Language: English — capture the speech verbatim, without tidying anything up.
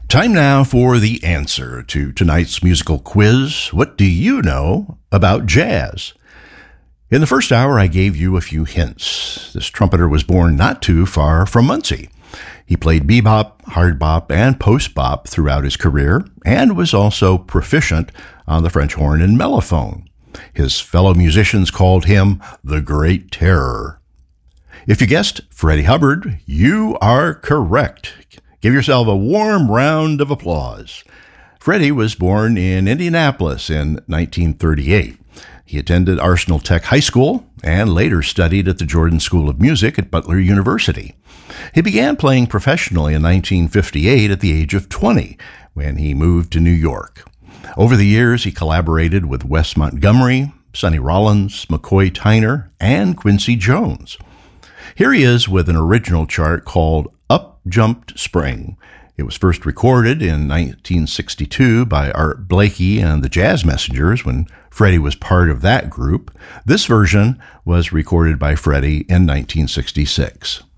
Time now for the answer to tonight's musical quiz. What do you know about jazz? In the first hour, I gave you a few hints. This trumpeter was born not too far from Muncie. He played bebop, hard bop, and post bop throughout his career, and was also proficient on the French horn and mellophone. His fellow musicians called him the Great Terror. If you guessed Freddie Hubbard, you are correct. Give yourself a warm round of applause. Freddie was born in Indianapolis in nineteen thirty-eight. He attended Arsenal Tech High School and later studied at the Jordan School of Music at Butler University. He began playing professionally in nineteen fifty-eight at the age of twenty when he moved to New York. Over the years, he collaborated with Wes Montgomery, Sonny Rollins, McCoy Tyner, and Quincy Jones. Here he is with an original chart called Up Jumped Spring. It was first recorded in nineteen sixty-two by Art Blakey and the Jazz Messengers when Freddie was part of that group. This version was recorded by Freddie in nineteen sixty-six.